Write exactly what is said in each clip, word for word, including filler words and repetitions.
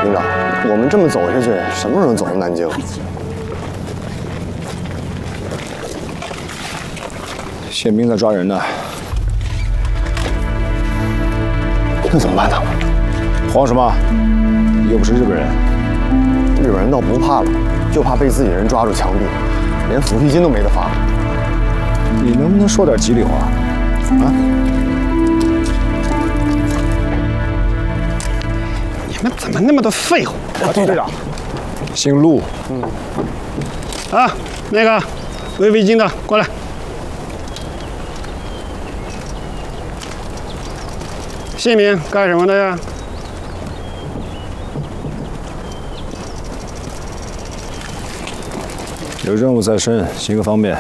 领导，我们这么走下去，什么时候能走到南京？ 宪兵在抓人呢， 那怎么办呢？ 慌什么？又不是日本人。 日本人倒不怕了，就怕被自己人抓住枪毙，连抚恤金都没得发。 你能不能说点吉利话？啊？ 你们怎么那么多废物？ 啊，队长，姓陆。 嗯。啊，那个围围巾的过来。姓名干什么的呀？ 有任务在身，行个方便。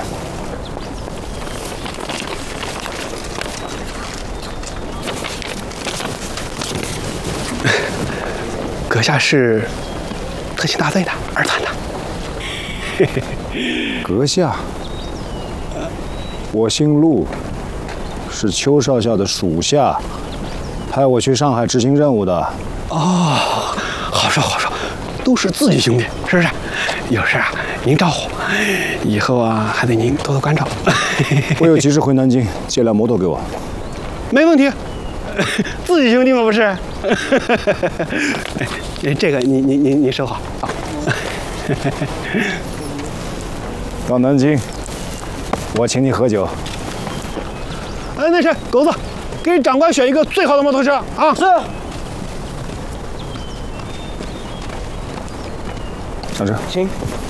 阁下是特勤大队的二团的。 阁下，我姓陆，是邱少校的属下，派我去上海执行任务的。 哦，好说好说，都是自己兄弟，是不是？有事啊，您招呼，以后啊还得您多多关照。 我有急事回南京，借辆摩托给我。 没问题，自己兄弟嘛不是？哎，这个你你你你收好。 到南京，我请你喝酒。 哎，那谁，狗子，给长官选一个最好的摩托车啊！是。 上车。 行。